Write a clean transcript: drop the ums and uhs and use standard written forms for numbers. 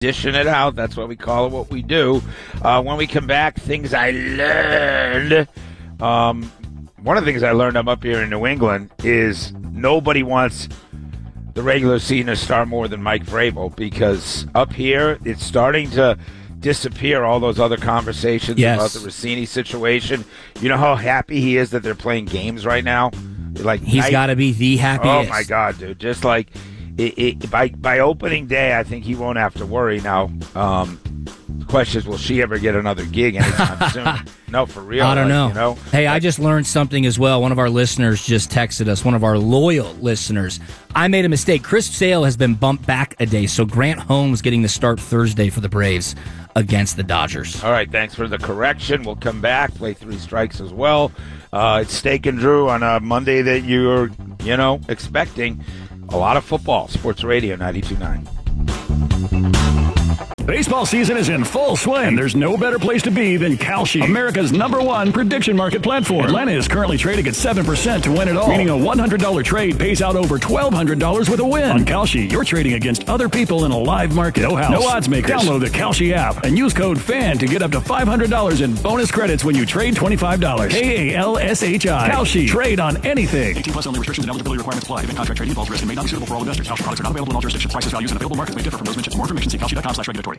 dishing it out. That's what we call it, what we do. When we come back, things I learned. One of the things I learned, I'm up here in New England, is nobody wants the regular season to start more than Mike Vrabel, because up here it's starting to disappear, all those other conversations about the Rossini situation. You know how happy he is that they're playing games right now? Like, he's got to be the happiest. Oh my God, dude! Just like by opening day, I think he won't have to worry now. The question is, will she ever get another gig anytime soon? No, for real. I don't know. You know. Hey, I just learned something as well. One of our listeners just texted us, one of our loyal listeners. I made a mistake. Chris Sale has been bumped back a day, so Grant Holmes getting the start Thursday for the Braves against the Dodgers. All right, thanks for the correction. We'll come back, play 3 strikes as well. It's Steak and Drew on a Monday that you're, expecting a lot of football. Sports Radio 92.9. Baseball season is in full swing, and there's no better place to be than Kalshi, America's #1 prediction market platform. Atlanta is currently trading at 7% to win it all, meaning a $100 trade pays out over $1,200 with a win. On Kalshi, you're trading against other people in a live market. No house, no odds makers. Download the Kalshi app and use code FAN to get up to $500 in bonus credits when you trade $25. KALSHI. Kalshi. Trade on anything. 18 plus only. Restrictions and eligibility requirements apply. Event contract trading involves risk and may not be suitable for all investors. Kalshi products are not available in all jurisdictions. Prices, values, and available markets may differ from those mentioned. For more information, see kalshi.com/regulatory.